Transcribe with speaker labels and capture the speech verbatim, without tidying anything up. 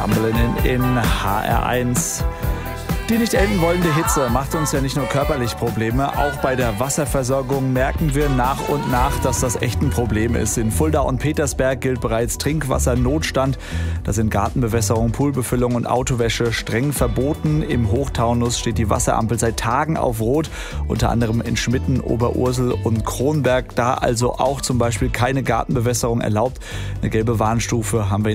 Speaker 1: Ampeln in, in H R eins. Die nicht enden wollende Hitze macht uns ja nicht nur körperlich Probleme, auch bei der Wasserversorgung merken wir nach und nach, dass das echt ein Problem ist. In Fulda und Petersberg gilt bereits Trinkwassernotstand. Da sind Gartenbewässerung, Poolbefüllung und Autowäsche streng verboten. Im Hochtaunus steht die Wasserampel seit Tagen auf Rot, unter anderem in Schmitten, Oberursel und Kronberg. Da also auch zum Beispiel keine Gartenbewässerung erlaubt. Eine gelbe Warnstufe haben wir